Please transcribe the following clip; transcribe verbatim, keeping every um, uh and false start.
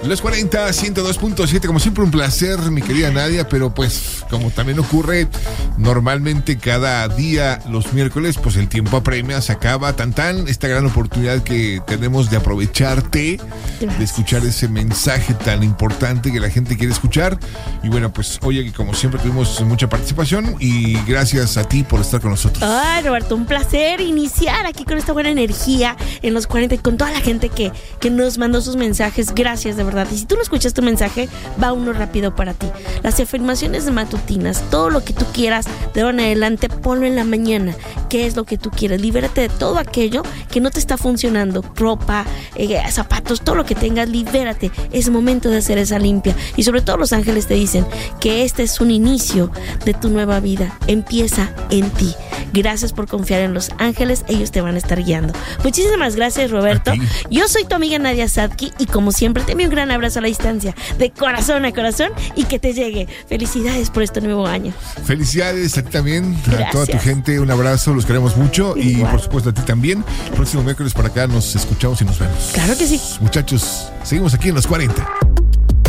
Los cuarenta, ciento dos punto siete, como siempre un placer, mi querida Nadia, pero pues como también ocurre normalmente cada día los miércoles, pues el tiempo apremia, se acaba, tan tan, esta gran oportunidad que tenemos de aprovecharte, Gracias. de escuchar ese mensaje tan importante que la gente quiere escuchar. Y bueno, pues oye, como siempre tuvimos mucha participación y gracias a ti por estar con nosotros. Ay, Roberto, un placer iniciar aquí con esta buena energía en los cuarenta y con toda la gente que, que nos mandó sus mensajes. Gracias, de verdad. Y si tú no escuchas tu mensaje, va uno rápido para ti. Las afirmaciones matutinas, todo lo que tú quieras de ahora en adelante, ponlo en la mañana. ¿Qué es lo que tú quieres? Libérate de todo aquello que no te está funcionando. Ropa, eh, zapatos, todo lo que tengas, libérate. Es momento de hacer esa limpia. Y sobre todo los ángeles te dicen que este es un inicio de tu nueva vida. Empieza en ti. Gracias por confiar en los ángeles, ellos te van a estar guiando. Muchísimas gracias, Roberto. Yo soy tu amiga Nadia Sadki y como siempre te envío un gran abrazo a la distancia, de corazón a corazón, y que te llegue. Felicidades por este nuevo año. Felicidades a ti también, Gracias. a toda tu gente, un abrazo, los queremos mucho. Igual. Y por supuesto a ti también. El próximo miércoles para acá nos escuchamos y nos vemos. Claro que sí. Muchachos, seguimos aquí en los cuarenta.